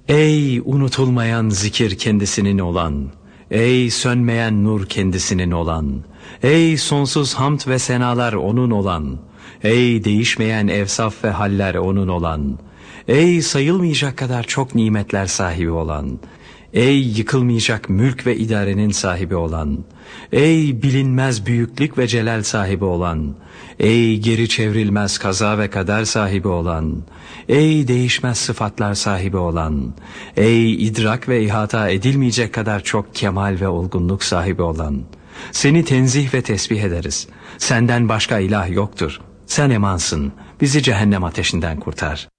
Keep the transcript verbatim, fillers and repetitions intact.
Ey unutulmayan zikir kendisinin olan, ey sönmeyen nur kendisinin olan, ey sonsuz hamd ve senalar onun olan, ey değişmeyen evsaf ve haller onun olan, ey sayılmayacak kadar çok nimetler sahibi olan, ey yıkılmayacak mülk ve idarenin sahibi olan, ey bilinmez büyüklük ve celal sahibi olan, ey geri çevrilmez kaza ve kader sahibi olan, ey değişmez sıfatlar sahibi olan, ey idrak ve ihata edilmeyecek kadar çok kemal ve olgunluk sahibi olan, seni tenzih ve tesbih ederiz. Senden başka ilah yoktur. Sen emansın. Bizi cehennem ateşinden kurtar.